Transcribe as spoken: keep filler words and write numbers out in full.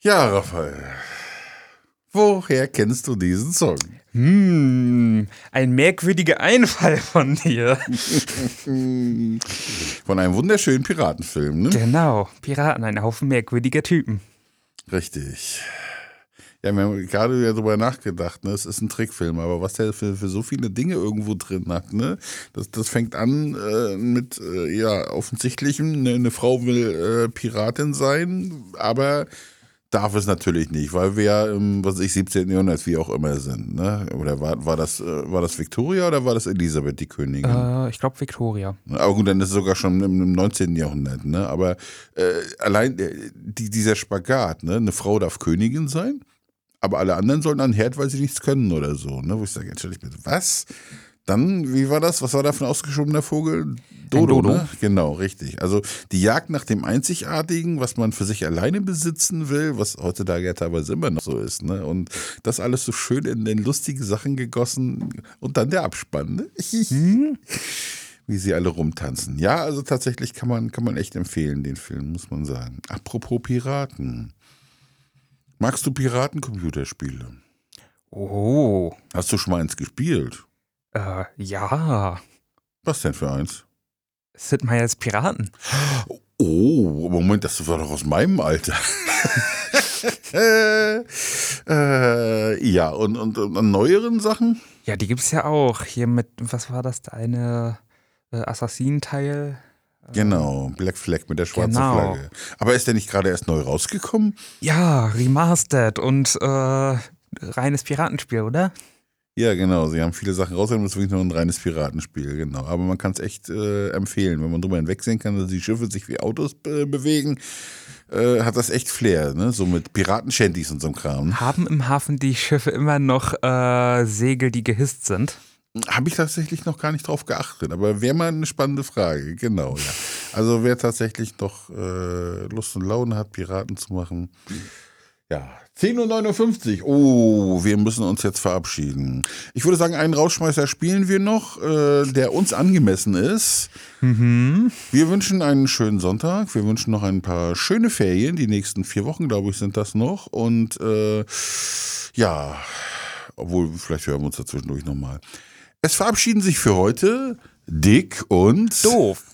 Ja, Raphael, woher kennst du diesen Song? Hm, ein merkwürdiger Einfall von dir. Von einem wunderschönen Piratenfilm, ne? Genau, Piraten, ein Haufen merkwürdiger Typen. Richtig. Ja, wir haben gerade ja drüber nachgedacht, ne? Es ist ein Trickfilm, aber was der für, für so viele Dinge irgendwo drin hat, ne? Das, das fängt an äh, mit, äh, ja, offensichtlichem, ne? Eine Frau will äh, Piratin sein, aber darf es natürlich nicht, weil wir ja im, was weiß ich, siebzehnten. Jahrhundert, wie auch immer sind, ne? Oder war, war das, äh, war das Victoria oder war das Elisabeth, die Königin? Äh, ich glaube Victoria. Aber gut, dann ist es sogar schon im, im neunzehnten. Jahrhundert, ne? Aber äh, allein äh, die, dieser Spagat, ne? Eine Frau darf Königin sein, aber alle anderen sollen an den Herd, weil sie nichts können oder so, ne? Wo ich sage, entschuldige bitte, was? Dann, wie war das? Was war da für ein ausgeschobener Vogel? Dodo, Dodo. ne? Genau, richtig. Also die Jagd nach dem Einzigartigen, was man für sich alleine besitzen will, was heutzutage ja teilweise immer noch so ist, ne? Und das alles so schön in, in lustige Sachen gegossen und dann der Abspann, ne? Hm? Wie sie alle rumtanzen. Ja, also tatsächlich kann man, kann man echt empfehlen, den Film, muss man sagen. Apropos Piraten. Magst du Piraten-Computerspiele? Oh, Hast du schon mal eins gespielt? äh, ja. Was denn für eins? Sid Meier's Piraten. Oh, Moment, das war doch aus meinem Alter. äh, äh, ja, und, und, und an neueren Sachen? Ja, die gibt's ja auch. Hier mit, was war das, eine äh, Assassin-Teil? Genau, Black Flag mit der schwarzen Genau. Flagge. Aber ist der nicht gerade erst neu rausgekommen? Ja, Remastered und äh, reines Piratenspiel, oder? Ja, genau. Sie haben viele Sachen rausgenommen. Das ist wirklich nur ein reines Piratenspiel, genau. Aber man kann es echt äh, empfehlen, wenn man drüber hinwegsehen kann, dass die Schiffe sich wie Autos äh, bewegen, äh, hat das echt Flair, ne? So mit Piraten-Shanties und so einem Kram. Haben im Hafen die Schiffe immer noch äh, Segel, die gehisst sind? Habe ich tatsächlich noch gar nicht drauf geachtet, aber wäre mal eine spannende Frage, genau, ja. Also wer tatsächlich noch äh, Lust und Laune hat, Piraten zu machen, ja. zehn Uhr neunundfünfzig. Oh, wir müssen uns jetzt verabschieden. Ich würde sagen, einen Rausschmeißer spielen wir noch, äh, der uns angemessen ist. Mhm. Wir wünschen einen schönen Sonntag. Wir wünschen noch ein paar schöne Ferien. Die nächsten vier Wochen, glaube ich, sind das noch. Und äh, ja, obwohl, vielleicht hören wir uns dazwischendurch nochmal. Es verabschieden sich für heute Dick und Doof.